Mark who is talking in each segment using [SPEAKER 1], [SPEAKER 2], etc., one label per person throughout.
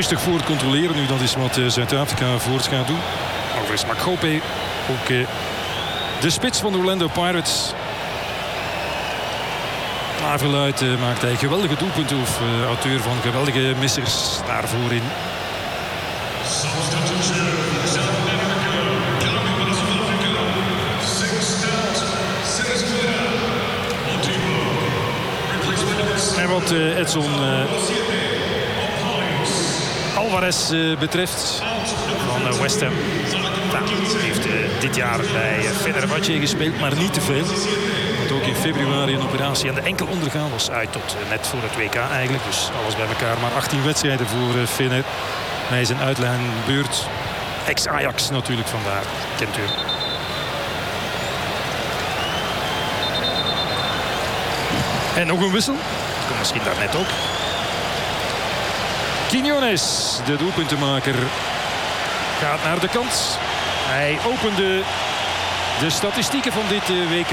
[SPEAKER 1] rustig voor het controleren nu. Dat is wat Zuid-Afrika voorts gaat doen. Overigens Makgope, ook de spits van de Orlando Pirates. Klaverluit maakt hij geweldige doelpunten. Of auteur van geweldige missers daarvoor in. En wat Edson Alvarez betreft van West Ham. Nou, heeft dit jaar bij Fenerbahce gespeeld, maar niet te veel. Want ook in februari een operatie aan de enkel ondergaan was uit tot net voor het WK eigenlijk. Dus alles bij elkaar maar 18 wedstrijden voor Fener. Hij zijn uitlijnbeurt. Ex-Ajax natuurlijk vandaar, kent u. En nog een wissel. Dat komt misschien daarnet ook. Quiñones, de doelpuntenmaker, gaat naar de kant. Hij opende de statistieken van dit WK.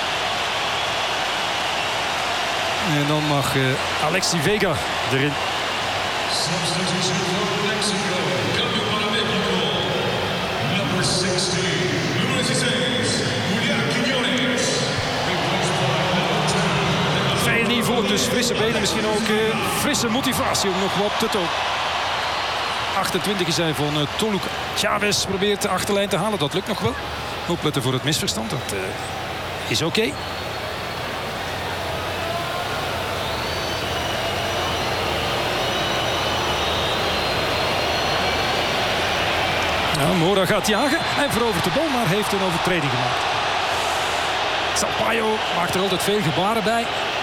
[SPEAKER 1] En dan mag Alexis Vega erin.
[SPEAKER 2] Substitution for Mexico. Cambio para México. Number 16. Número 16. Julián Quiñones.
[SPEAKER 1] Fijn niveau, dus frisse benen. Misschien ook frisse motivatie om nog wat te tonen. 28 is hij van Toluca. Chavez probeert de achterlijn te halen. Dat lukt nog wel. Opletten voor het misverstand. Dat is oké. Ja, Mora gaat jagen en verovert de bal, maar heeft een overtreding gemaakt. Sampaio maakt er altijd veel gebaren bij.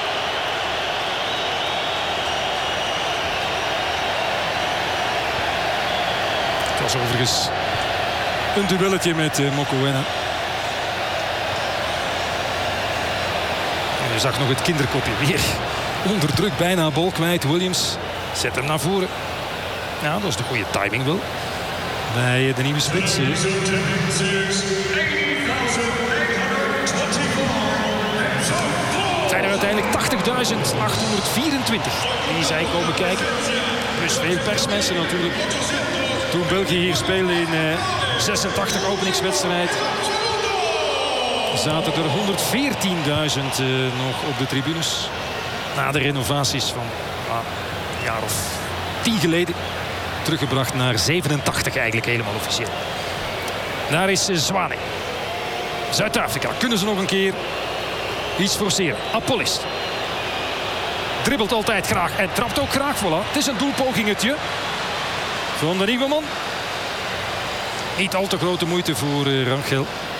[SPEAKER 1] Het was overigens een duelletje met Mokoena. En je zag nog het kinderkopje weer. Onder druk, bijna bal kwijt. Williams zet hem naar voren. Ja, dat is de goede timing wel. Bij de nieuwe spits. Het zijn er uiteindelijk 80.824 die zijn komen kijken. Dus veel persmensen natuurlijk. Toen België hier speelde in 86 openingswedstrijd, zaten er 114.000 nog op de tribunes. Na de renovaties van een jaar of 10 geleden. Teruggebracht naar 87 eigenlijk helemaal officieel. Daar is Zwane. Zuid-Afrika. Kunnen ze nog een keer iets forceren? Apollis. Dribbelt altijd graag en trapt ook graag. Voilà. Het is een doelpogingetje van de nieuwe man. Niet al te grote moeite voor Rangel.